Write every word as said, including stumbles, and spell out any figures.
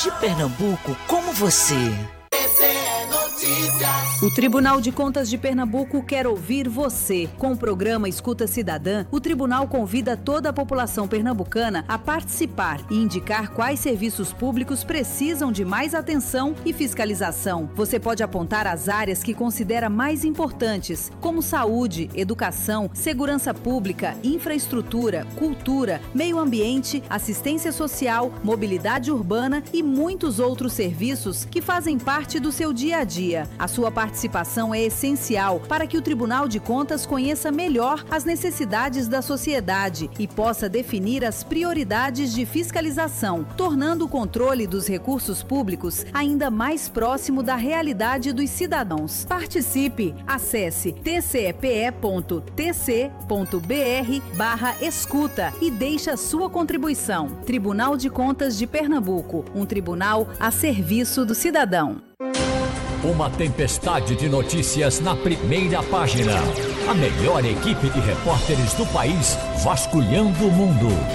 de Pernambuco como você. O Tribunal de Contas de Pernambuco quer ouvir você. Com o programa Escuta Cidadã, o tribunal convida toda a população pernambucana a participar e indicar quais serviços públicos precisam de mais atenção e fiscalização. Você pode apontar as áreas que considera mais importantes, como saúde, educação, segurança pública, infraestrutura, cultura, meio ambiente, assistência social, mobilidade urbana e muitos outros serviços que fazem parte do seu dia a dia. A sua participação é essencial para que o Tribunal de Contas conheça melhor as necessidades da sociedade e possa definir as prioridades de fiscalização, tornando o controle dos recursos públicos ainda mais próximo da realidade dos cidadãos. Participe! Acesse tcepe.tc.br barra escuta e deixe a sua contribuição. Tribunal de Contas de Pernambuco, um tribunal a serviço do cidadão. Uma tempestade de notícias na primeira página. A melhor equipe de repórteres do país vasculhando o mundo.